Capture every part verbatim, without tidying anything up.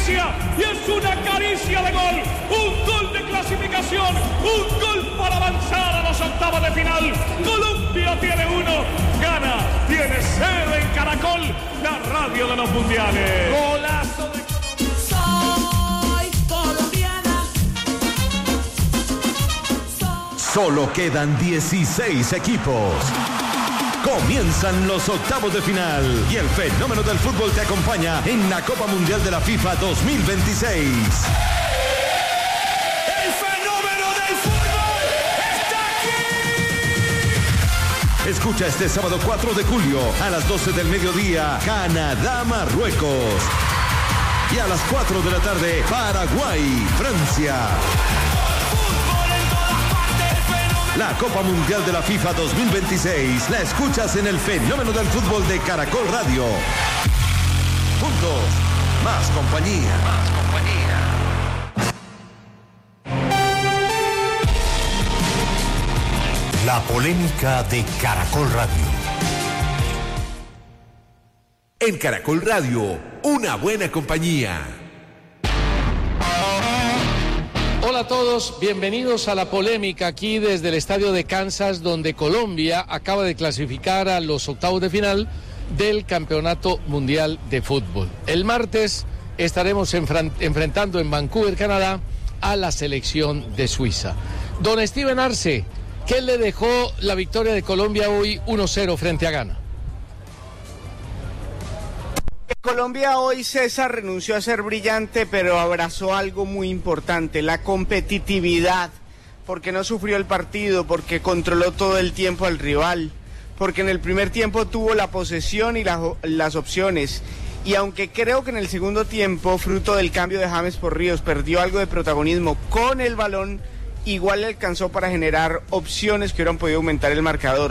acaricia, y es una caricia de gol, un gol de clasificación, un gol para avanzar a los octavos de final. Colombia tiene uno, Ghana tiene cero en Caracol, la radio de los mundiales. Golazo de... Soy colombiana. Soy... Solo quedan dieciséis equipos. Comienzan los octavos de final y el fenómeno del fútbol te acompaña en la Copa Mundial de la FIFA dos mil veintiséis. ¡El fenómeno del fútbol está aquí! Escucha este sábado cuatro de julio a las doce del mediodía, Canadá-Marruecos. Y a las cuatro de la tarde, Paraguay-Francia. La Copa Mundial de la FIFA dos mil veintiséis la escuchas en el fenómeno del fútbol de Caracol Radio. Juntos, más compañía. Más compañía. La polémica de Caracol Radio. En Caracol Radio, una buena compañía. Hola a todos, bienvenidos a la polémica aquí desde el estadio de Kansas, donde Colombia acaba de clasificar a los octavos de final del Campeonato Mundial de Fútbol. El martes estaremos enfrent- enfrentando en Vancouver, Canadá, a la selección de Suiza. Don Steven Arce, ¿qué le dejó la victoria de Colombia hoy uno cero frente a Ghana? Colombia hoy, César, renunció a ser brillante, pero abrazó algo muy importante, la competitividad, porque no sufrió el partido, porque controló todo el tiempo al rival, porque en el primer tiempo tuvo la posesión y la, las opciones, y aunque creo que en el segundo tiempo, fruto del cambio de James por Ríos, perdió algo de protagonismo con el balón, igual le alcanzó para generar opciones que hubieran podido aumentar el marcador.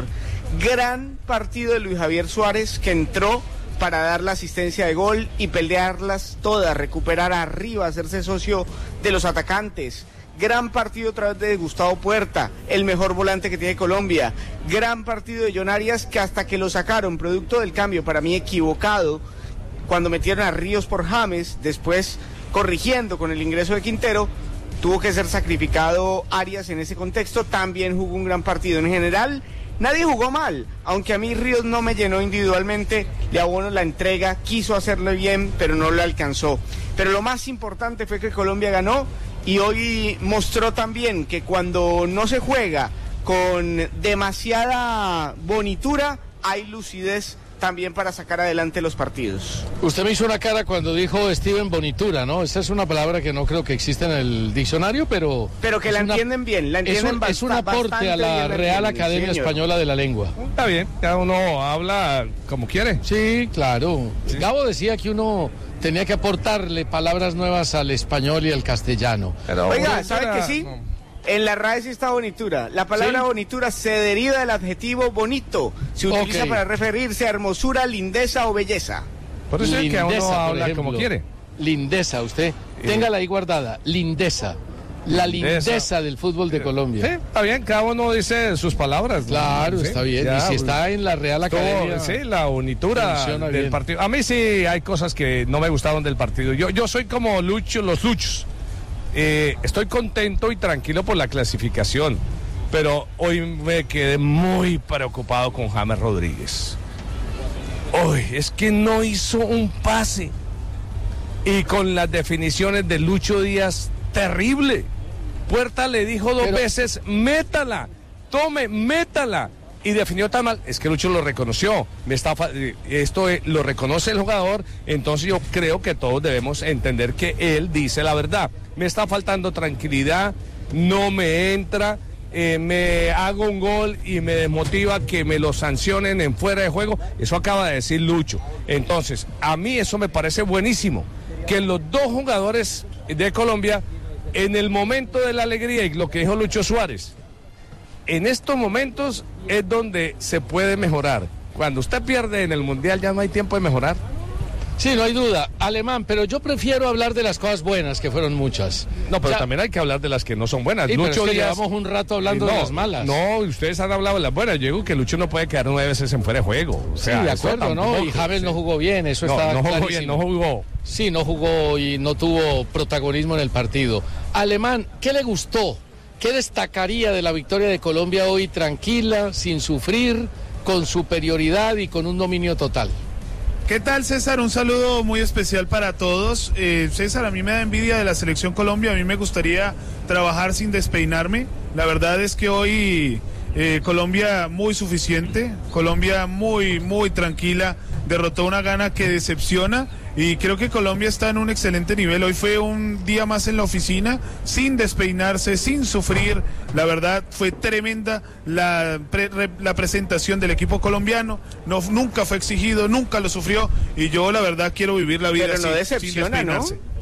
Gran partido de Luis Javier Suárez, que entró para dar la asistencia de gol y pelearlas todas, recuperar arriba, hacerse socio de los atacantes. Gran partido otra vez de Gustavo Puerta, el mejor volante que tiene Colombia. Gran partido de John Arias, que hasta que lo sacaron, producto del cambio, para mí equivocado, cuando metieron a Ríos por James, después corrigiendo con el ingreso de Quintero, tuvo que ser sacrificado Arias en ese contexto, también jugó un gran partido. En general, nadie jugó mal, aunque a mí Ríos no me llenó individualmente, le abono la entrega, quiso hacerlo bien, pero no le alcanzó. Pero lo más importante fue que Colombia ganó y hoy mostró también que cuando no se juega con demasiada bonitura, hay lucidez también para sacar adelante los partidos. Usted me hizo una cara cuando dijo Steven bonitura, ¿no? Esa es una palabra que no creo que exista en el diccionario, pero... Pero que la una, entienden bien, la entienden es un, bast- es un aporte a la Real Academia señor. Española de la Lengua. Está bien, cada uno habla como quiere. Sí, claro. Sí. Gabo decía que uno tenía que aportarle palabras nuevas al español y al castellano. Pero oiga, ¿sabe que sí? No. En la R A E sí está bonitura. La palabra ¿sí? bonitura se deriva del adjetivo bonito. Se utiliza okay. para referirse a hermosura, lindeza o belleza. Por eso lindeza, es que uno habla como quiere. Lindeza, usted, sí. téngala ahí guardada. Lindeza. La lindeza, lindeza del fútbol de Colombia. Sí, está bien, cada uno dice sus palabras. Claro, ¿no? Sí, está bien. Ya, y si está en la Real Academia. Todo, sí, la bonitura del bien. partido. A mí sí hay cosas que no me gustaron del partido. Yo, yo soy como Lucho, los Luchos. Eh, estoy contento y tranquilo por la clasificación, pero hoy me quedé muy preocupado con James Rodríguez. Hoy es que no hizo un pase y con las definiciones de Lucho Díaz, terrible. Puerta le dijo dos pero... veces, métala, tome, métala. Y definió tan mal, es que Lucho lo reconoció, me está fa- esto eh, lo reconoce el jugador, entonces yo creo que todos debemos entender que él dice la verdad. Me está faltando tranquilidad, no me entra, eh, me hago un gol y me desmotiva que me lo sancionen en fuera de juego, eso acaba de decir Lucho. Entonces, a mí eso me parece buenísimo, que los dos jugadores de Colombia, en el momento de la alegría y lo que dijo Lucho Suárez, en estos momentos es donde se puede mejorar. Cuando usted pierde en el Mundial ya no hay tiempo de mejorar. Sí, no hay duda, Alemán, pero yo prefiero hablar de las cosas buenas, que fueron muchas. No, pero Ya, también hay que hablar de las que no son buenas. sí, pero Lucho es que Díaz... llevamos un rato hablando no, de las malas. No, ustedes han hablado de las buenas. Yo digo que Lucho no puede quedar nueve veces en fuera de juego. O sea, sí, de eso acuerdo, ¿no? tampoco, Y James sí. no jugó bien, eso No, está no jugó clarísimo. bien, no jugó. Sí, no jugó y no tuvo protagonismo en el partido. Alemán, ¿qué le gustó? ¿Qué destacaría de la victoria de Colombia hoy tranquila, sin sufrir, con superioridad y con un dominio total? ¿Qué tal, César? Un saludo muy especial para todos. Eh, César, a mí me da envidia de la Selección Colombia. A mí me gustaría trabajar sin despeinarme. La verdad es que hoy eh, Colombia muy suficiente, Colombia muy, muy tranquila. Derrotó una Ghana que decepciona y creo que Colombia está en un excelente nivel. Hoy fue un día más en la oficina, sin despeinarse, sin sufrir. La verdad fue tremenda la, pre, re, la presentación del equipo colombiano. No, nunca fue exigido, nunca lo sufrió y yo la verdad quiero vivir la vida Pero no sin, decepciona, sin despeinarse. ¿no?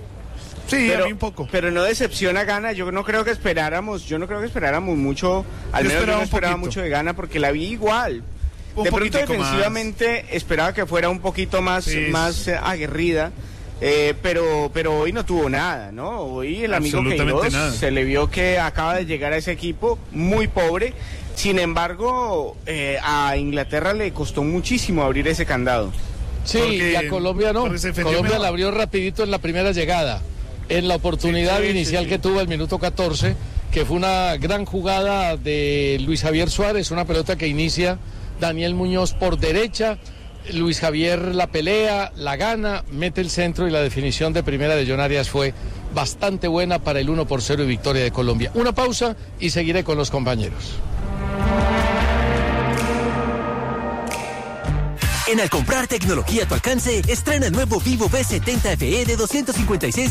Sí, pero, a mí un poco. Pero no decepciona Ghana. Yo no creo que esperáramos, yo no creo que esperáramos mucho. Al Yo menos yo no esperaba un esperaba poquito. mucho de Ghana porque la vi igual. Un De pronto poquitico defensivamente esperaba que fuera un poquito más, Sí, más sí. eh, aguerrida, eh, pero, pero hoy no tuvo nada, ¿no? Hoy el amigo Absolutamente Queiroz nada. se le vio que acaba de llegar a ese equipo muy pobre. Sin embargo, eh, a Inglaterra le costó muchísimo abrir ese candado. Sí, Porque- y a Colombia no. porque se defendió Colombia mejor. la abrió rapidito en la primera llegada, en la oportunidad Sí, sí, inicial sí, que sí. tuvo el minuto catorce, que fue una gran jugada de Luis Javier Suárez, una pelota que inicia Daniel Muñoz por derecha, Luis Javier la pelea, la gana, mete el centro y la definición de primera de John Arias fue bastante buena para el uno por cero y victoria de Colombia. Una pausa y seguiré con los compañeros. En Al comprar tecnología a tu alcance, estrena el nuevo Vivo V setenta F E de doscientos cincuenta y seis